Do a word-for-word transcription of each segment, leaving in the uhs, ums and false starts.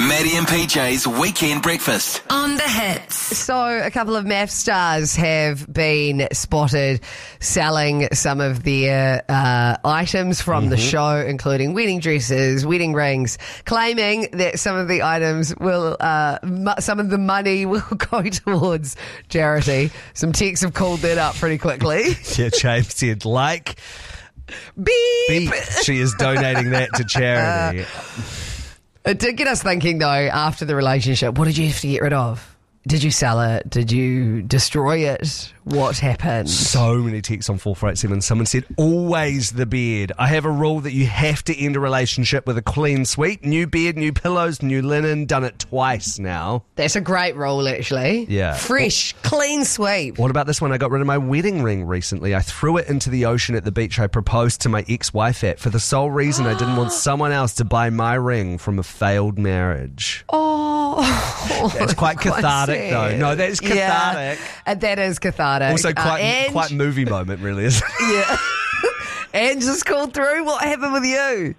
Maddie and P J's Weekend Breakfast. On the Hits. So a couple of math stars have been spotted selling some of their uh, items from mm-hmm. the show, including wedding dresses, wedding rings, claiming that some of the items will, uh, mu- some of the money will go towards charity. Some techs have called that up pretty quickly. Yeah, James said, like, beep. beep. She is donating that to charity. It did get us thinking, though, after the relationship, what did you have to get rid of? Did you sell it? Did you destroy it? What happened? So many texts on four four eight seven. Someone said, always the bed. I have a rule that you have to end a relationship with a clean sweep. New bed, new pillows, new linen. Done it twice now. That's a great rule, actually. Yeah. Fresh, well, clean sweep. What about this one? I got rid of my wedding ring recently. I threw it into the ocean at the beach I proposed to my ex-wife at for the sole reason I didn't want someone else to buy my ring from a failed marriage. Oh. That's quite cathartic. Quite though. No, that's cathartic. Yeah, and that is cathartic. Also quite uh, and, quite movie moment, really, isn't it? Yeah. And just called through. What happened with you?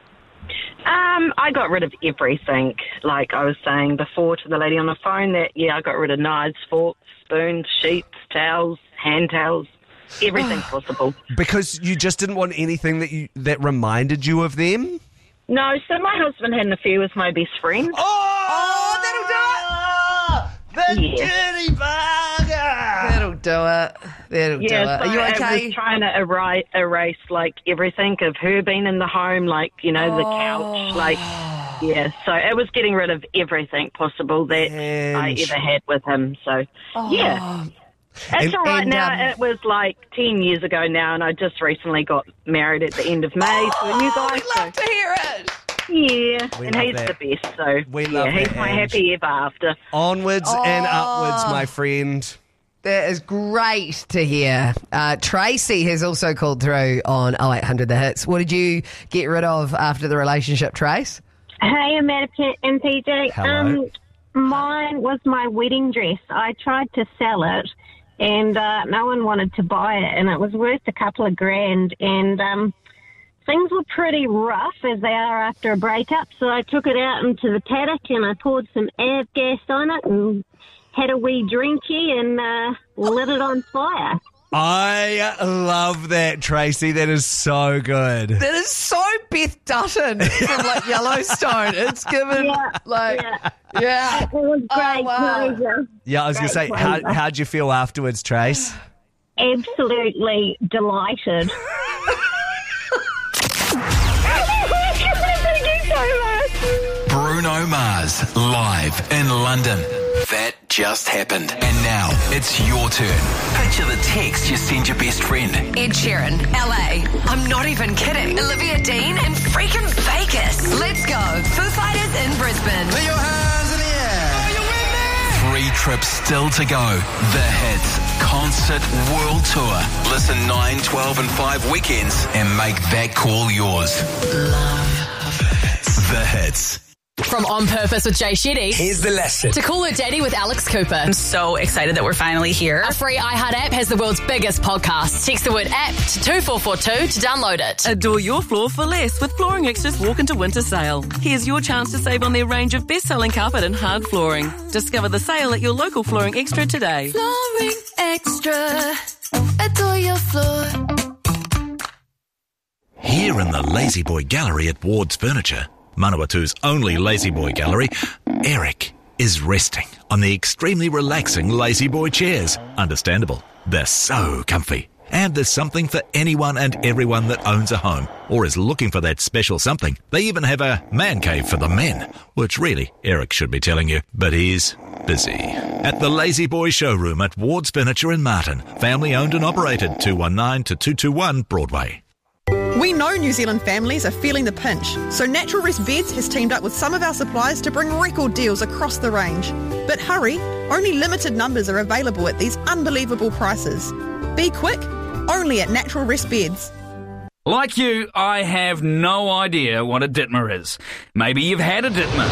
Um, I got rid of everything. Like I was saying before to the lady on the phone that, yeah, I got rid of knives, forks, spoons, sheets, towels, hand towels, everything possible. Because you just didn't want anything that you that reminded you of them? No, so my husband had an affair with my best friend. Oh, oh that'll do it! The yeah. dirty bugger! That'll do it. That'll yeah, do it. So Are you okay? I was trying to erase, erase, like, everything of her being in the home, like, you know, oh. the couch, like, yeah. So it was getting rid of everything possible that and I ever had with him. So, oh. yeah. It's and, all right and, now. um, It was like ten years ago now, and I just recently got married at the end of May to a new guy. We'd love so. to hear it. Yeah, We and love he's that. the best, so We yeah, love he's that, my Ange. happy ever after. Onwards Oh. and upwards, my friend. That is great to hear. Uh, Tracy has also called through on oh eight hundred The Hits. What did you get rid of after the relationship, Trace? Hey, Amanda and P J. Hello. Um, mine was my wedding dress. I tried to sell it, and uh, no one wanted to buy it, and it was worth a couple of grand, and um, things were pretty rough, as they are after a breakup, so I took it out into the paddock, and I poured some Av gas on it, and had a wee drinky, and uh, lit it on fire. I love that, Tracy. That is so good. That is so Beth Dutton from like Yellowstone. It's given Yeah, like yeah. yeah. It was Oh, great wow. pleasure. Yeah, I was going to say, Great how, pleasure. how'd you feel afterwards, Trace? Absolutely delighted. Bruno Mars, live in London. That just happened. And now, it's your turn. Picture the text you send your best friend. Ed Sheeran, L A. I'm not even kidding. Olivia Dean in freaking Vegas. Let's go. Foo Fighters in Brisbane. Put your hands in the air. Are you with me? Three trips still to go. The Hits Concert World Tour. Listen nine, twelve and five weekends and make that call yours. Love The Hits. From On Purpose with Jay Shetty. Here's the lesson. To Call Her Daddy with Alex Cooper. I'm so excited that we're finally here. Our free iHeart app has the world's biggest podcast. Text the word app to two four four two to download it. Adore your floor for less with Flooring Extra's Walk Into Winter Sale. Here's your chance to save on their range of best-selling carpet and hard flooring. Discover the sale at your local Flooring Extra today. Flooring Extra. Adore your floor. Here in the Lazy Boy Gallery at Ward's Furniture, Manawatu's only Lazy Boy gallery, Eric is resting on the extremely relaxing Lazy Boy chairs. Understandable. They're so comfy. And there's something for anyone and everyone that owns a home or is looking for that special something. They even have a man cave for the men, which really Eric should be telling you, but he's busy. At the Lazy Boy showroom at Ward's Furniture in Martin, family owned and operated, two one nine to two two one Broadway. We know New Zealand families are feeling the pinch, so Natural Rest Beds has teamed up with some of our suppliers to bring record deals across the range. But hurry, only limited numbers are available at these unbelievable prices. Be quick, only at Natural Rest Beds. Like you, I have no idea what a Ditmer is. Maybe you've had a Ditmer.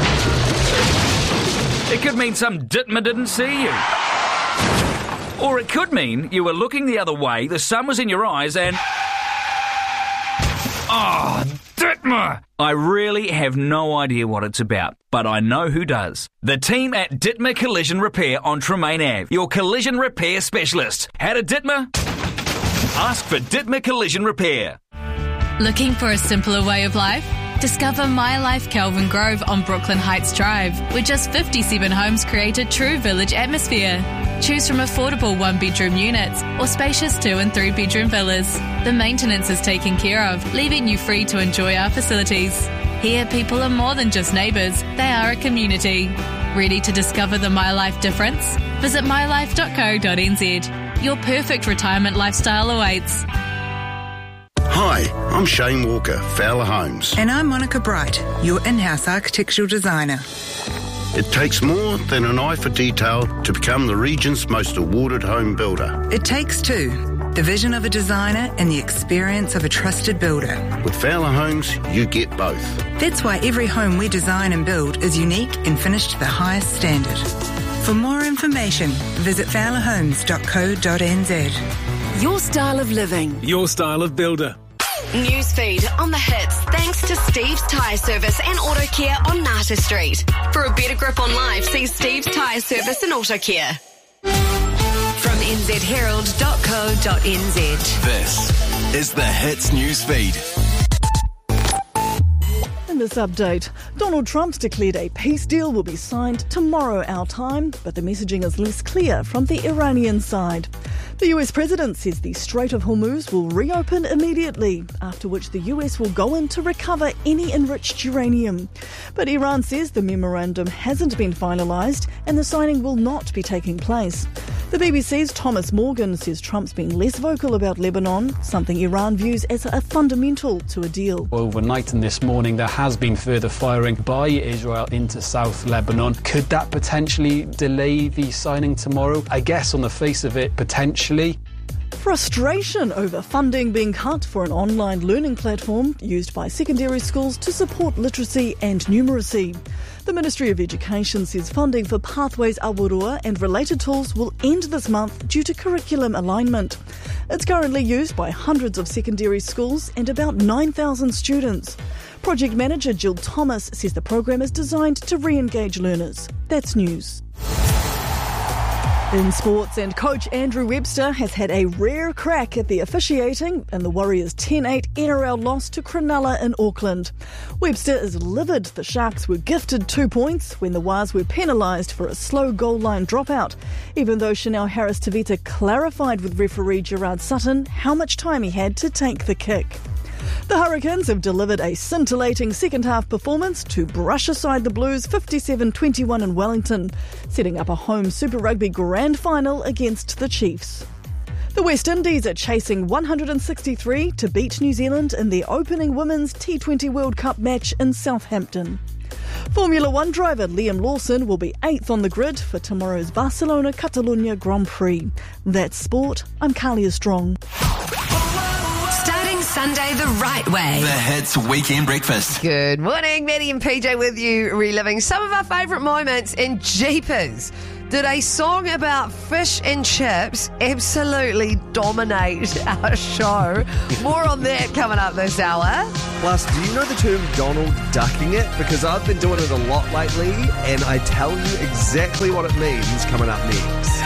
It could mean some Ditmer didn't see you. Or it could mean you were looking the other way, the sun was in your eyes and... Oh, Ditmer! I really have no idea what it's about, but I know who does. The team at Ditmer Collision Repair on Tremaine Avenue, your collision repair specialist. How to Ditmer? Ask for Ditmer Collision Repair. Looking for a simpler way of life? Discover My Life Kelvin Grove on Brooklyn Heights Drive, where just fifty-seven homes create a true village atmosphere. Choose from affordable one-bedroom units or spacious two- and three-bedroom villas. The maintenance is taken care of, leaving you free to enjoy our facilities. Here, people are more than just neighbours, they are a community. Ready to discover the My Life difference? Visit my life dot co dot n z. Your perfect retirement lifestyle awaits. Hi, I'm Shane Walker, Fowler Homes. And I'm Monica Bright, your in-house architectural designer. It takes more than an eye for detail to become the region's most awarded home builder. It takes two, the vision of a designer and the experience of a trusted builder. With Fowler Homes, you get both. That's why every home we design and build is unique and finished to the highest standard. For more information, visit fowler homes dot co dot n z. Your style of living. Your style of builder. Newsfeed on the hits thanks to Steve's Tyre Service and Auto Care on Nata Street. For a better grip on life, see Steve's Tyre Service and Auto Care. From n z herald dot co dot n z. This is the Hits Newsfeed. In this update, Donald Trump's declared a peace deal will be signed tomorrow our time, but the messaging is less clear from the Iranian side. The U S president says the Strait of Hormuz will reopen immediately, after which the U S will go in to recover any enriched uranium. But Iran says the memorandum hasn't been finalised and the signing will not be taking place. The B B C's Thomas Morgan says Trump's been less vocal about Lebanon, something Iran views as a fundamental to a deal. Overnight and this morning there has been further firing by Israel into South Lebanon. Could that potentially delay the signing tomorrow? I guess on the face of it, potentially. Frustration over funding being cut for an online learning platform used by secondary schools to support literacy and numeracy. The Ministry of Education says funding for Pathways Awarua and related tools will end this month due to curriculum alignment. It's currently used by hundreds of secondary schools and about nine thousand students. Project manager Jill Thomas says the program is designed to re-engage learners. That's news. In sports, and coach Andrew Webster has had a rare crack at the officiating in the Warriors' ten eight N R L loss to Cronulla in Auckland. Webster is livid the Sharks were gifted two points when the Wars were penalised for a slow goal line dropout, even though Chanel Harris-Tavita clarified with referee Gerard Sutton how much time he had to take the kick. The Hurricanes have delivered a scintillating second-half performance to brush aside the Blues fifty-seven twenty-one in Wellington, setting up a home Super Rugby grand final against the Chiefs. The West Indies are chasing one hundred sixty-three to beat New Zealand in the opening Women's T twenty World Cup match in Southampton. Formula One driver Liam Lawson will be eighth on the grid for tomorrow's Barcelona-Catalunya Grand Prix. That's sport. I'm Kalia Strong. Sunday the right way. The Hits Weekend Breakfast. Good morning, Maddie and P J with you, reliving some of our favourite moments in Jeepers. Did a song about fish and chips absolutely dominate our show? More on that coming up this hour. Plus, do you know the term Donald ducking it? Because I've been doing it a lot lately, and I tell you exactly what it means coming up next.